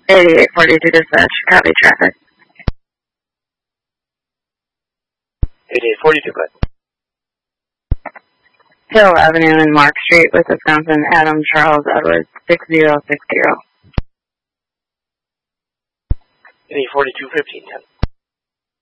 8842 dispatch, copy traffic. 8842, go ahead. Hill Avenue and Mark Street with Wisconsin, Adam Charles Edwards, 6060. 8842, 1510.